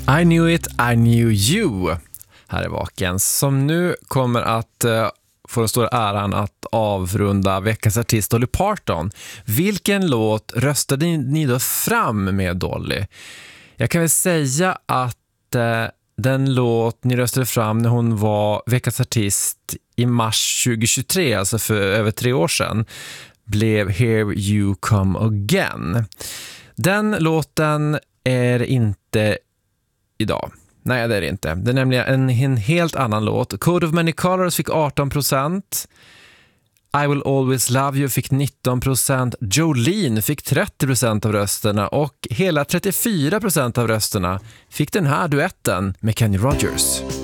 I knew it, I knew you. Här är Vaken som nu kommer att få den stora äran att avrunda veckans artist Dolly Parton. Vilken låt röstade ni då fram med Dolly? Jag kan väl säga att den låt ni röstade fram när hon var veckans artist i mars 2023, alltså för över 3 år sedan, blev Here You Come Again. Den låten är inte idag. Nej, det är det inte. Det är nämligen en helt annan låt. Code of Many Colors fick 18%. I Will Always Love You fick 19%. Jolene fick 30% av rösterna. Och hela 34% av rösterna fick den här duetten med Kenny Rogers.